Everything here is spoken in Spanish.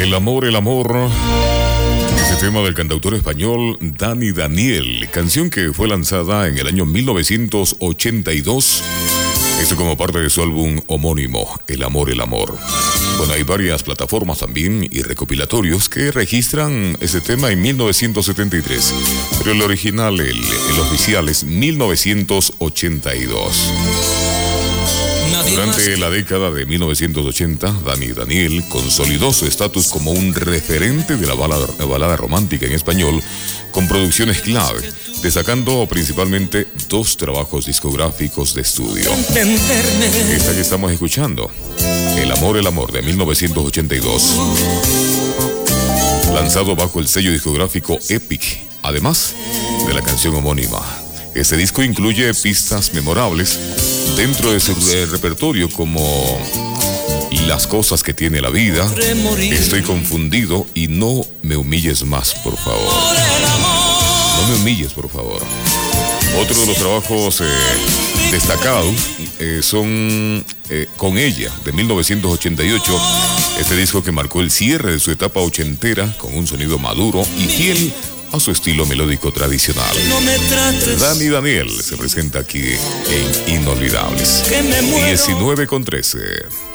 El amor, el amor. Ese tema del cantautor español Dani Daniel, canción que fue lanzada en el año 1982. Esto como parte de su álbum homónimo, El amor, el amor. Bueno, hay varias plataformas también y recopilatorios que registran ese tema en 1973. Pero el original, el oficial es 1982. Durante la década de 1980, Dani Daniel consolidó su estatus como un referente de la balada romántica en español, con producciones clave, destacando principalmente 2 trabajos discográficos de estudio. Esta que estamos escuchando, El amor, de 1982, lanzado bajo el sello discográfico Epic, además de la canción homónima. Este disco incluye pistas memorables dentro de su repertorio como Las cosas que tiene la vida, Estoy confundido y No me humilles más, por favor. No me humilles, por favor. Otro de los trabajos destacados son Con ella, de 1988. Este disco que marcó el cierre de su etapa ochentera con un sonido maduro y fiel a su estilo melódico tradicional. Dani Daniel se presenta aquí en Inolvidables. 19:13.